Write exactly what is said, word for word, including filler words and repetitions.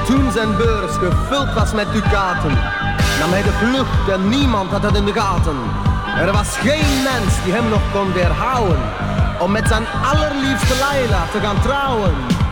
toen zijn beurs gevuld was met ducaten, nam hij de vlucht en niemand had het in de gaten. Er was geen mens die hem nog kon weerhouden om met zijn allerliefste Laila te gaan trouwen.